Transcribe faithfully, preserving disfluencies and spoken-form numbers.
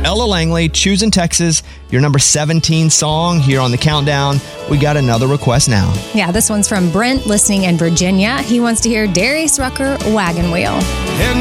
Ella Langley, Choosing Texas, your number seventeen song here on the countdown. We got another request now. Yeah, this one's from Brent, listening in Virginia. He wants to hear Darius Rucker, Wagon Wheel.